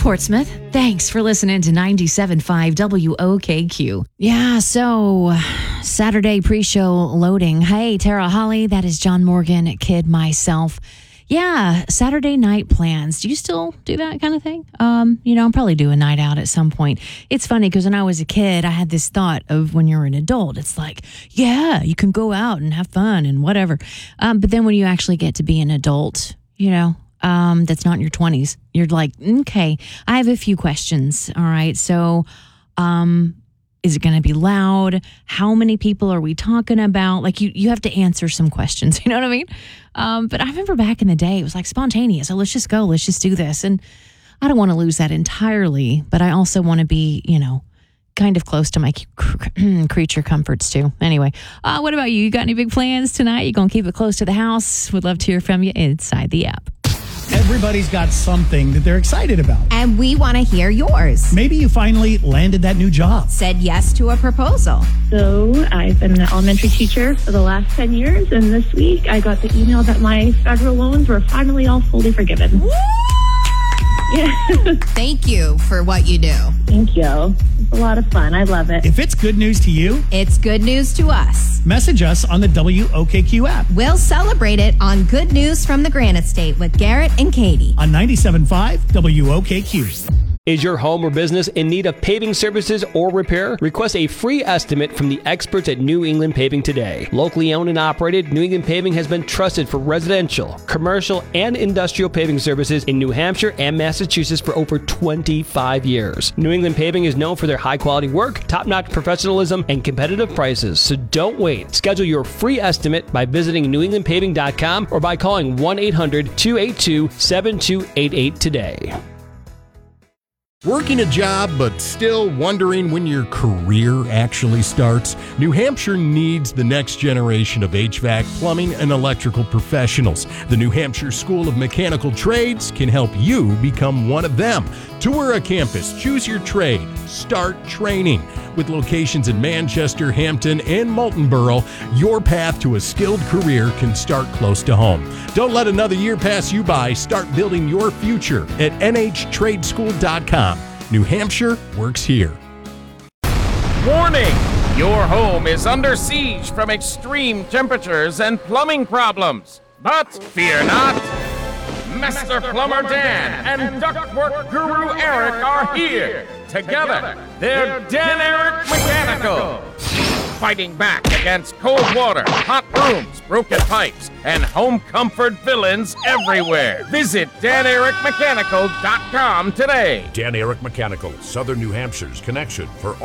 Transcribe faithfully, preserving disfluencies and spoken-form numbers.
Portsmouth. Thanks for listening to ninety-seven point five W O K Q. Yeah, so Saturday pre-show loading. Hey, Tara Holly, that is John Morgan, kid myself. Yeah, Saturday night plans. Do you still do that kind of thing? Um, you know, I'll probably do a night out at some point. It's funny because when I was a kid, I had this thought of when you're an adult, it's like, yeah, you can go out and have fun and whatever. Um, but then when you actually get to be an adult, you know, um, that's not in your twenties, you're like, okay, I have a few questions. All right. So, um, is it going to be loud? How many people are we talking about? Like you, you have to answer some questions. You know what I mean? Um, but I remember back in the day, it was like spontaneous. So let's just go. Let's just do this. And I don't want to lose that entirely, but I also want to be, you know, kind of close to my creature comforts too. Anyway, uh, what about you? You got any big plans tonight? You going to keep it close to the house? Would love to hear from you inside the app. Everybody's got something that they're excited about. And we want to hear yours. Maybe you finally landed that new job. Said yes to a proposal. So I've been an elementary teacher for the last ten years, and this week I got the email that my federal loans were finally all fully forgiven. Woo! Yeah. Thank you for what you do. Thank you. It's a lot of fun. I love it. If it's good news to you, it's good news to us. Message us on the W O K Q app. We'll celebrate it on Good News from the Granite State with Garrett and Katie. On ninety-seven point five W O K Q. Is your home or business in need of paving services or repair? Request a free estimate from the experts at New England Paving today. Locally owned and operated, New England Paving has been trusted for residential, commercial, and industrial paving services in New Hampshire and Massachusetts for over twenty-five years. New England Paving is known for their high-quality work, top-notch professionalism, and competitive prices, so don't wait. Schedule your free estimate by visiting new england paving dot com or by calling one eight hundred two eight two seven two eight eight today. Working a job but still wondering when your career actually starts? New Hampshire needs the next generation of H V A C, plumbing, and electrical professionals. The New Hampshire School of Mechanical Trades can help you become one of them. Tour a campus, choose your trade, start training. With locations in Manchester, Hampton, and Moultonborough, your path to a skilled career can start close to home. Don't let another year pass you by. Start building your future at N H trade school dot com. New Hampshire works here. Warning! Your home is under siege from extreme temperatures and plumbing problems. But fear not! Master Plumber Dan and Ductwork Guru Eric are here. Together, they're Dan Eric Mechanical. Fighting back against cold water, hot rooms, broken pipes, and home comfort villains everywhere. Visit Dan Eric Mechanical dot com today. Dan Eric Mechanical, Southern New Hampshire's connection for